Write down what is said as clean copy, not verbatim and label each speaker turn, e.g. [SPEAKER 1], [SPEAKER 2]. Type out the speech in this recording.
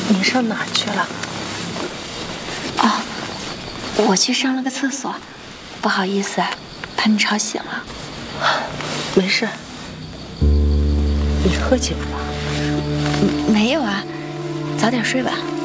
[SPEAKER 1] 你上哪去了？
[SPEAKER 2] 哦，我去上了个厕所，不好意思，把你吵醒了。
[SPEAKER 1] 没事。你喝酒了？
[SPEAKER 2] 没有啊，早点睡吧。